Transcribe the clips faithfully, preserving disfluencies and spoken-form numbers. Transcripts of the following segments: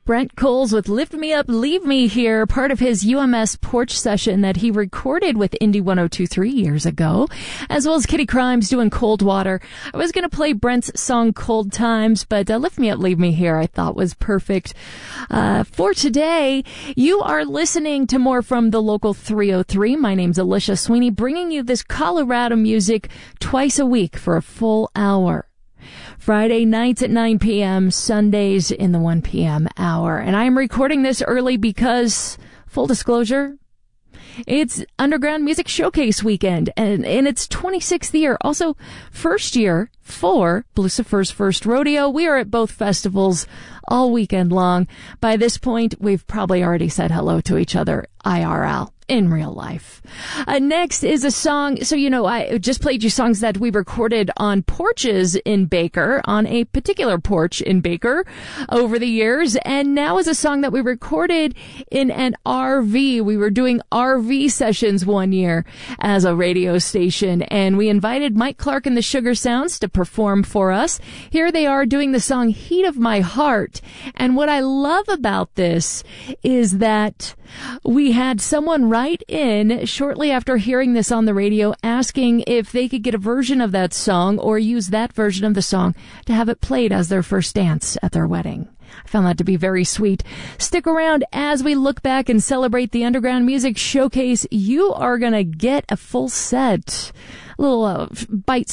Brent Coles with Lift Me Up, Leave Me Here, part of his U M S Porch session that he recorded with Indie ten twenty-three years ago, as well as Kitty Crimes doing Cold Water. I was going to play Brent's song Cold Times, but uh, Lift Me Up, Leave Me Here I thought was perfect. Uh, for today, you are listening to more from the Local three oh three. My name's Alicia Sweeney, bringing you this Colorado music twice a week for a full hour. Friday nights at nine p.m., Sundays in the one p.m. hour. And I am recording this early because, full disclosure, it's Underground Music Showcase weekend, and in its twenty-sixth year, also first year for Lucifer's First Rodeo. We are at both festivals all weekend long. By this point, we've probably already said hello to each other I R L. In real life. Uh, next is a song. So, you know, I just played you songs that we recorded on porches in Baker, on a particular porch in Baker over the years. And now is a song that we recorded in an R V. We were doing R V sessions one year as a radio station, and we invited Mike Clark and the Sugar Sounds to perform for us. Here they are doing the song Heat of My Heart. And what I love about this is that we had someone write in shortly after hearing this on the radio asking if they could get a version of that song or use that version of the song to have it played as their first dance at their wedding. I found that to be very sweet. Stick around as we look back and celebrate the Underground Music Showcase. You are going to get a full set, a little uh,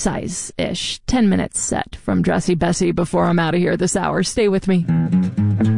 bite-size-ish, ten minute set from Dressy Bessy before I'm out of here this hour. Stay with me.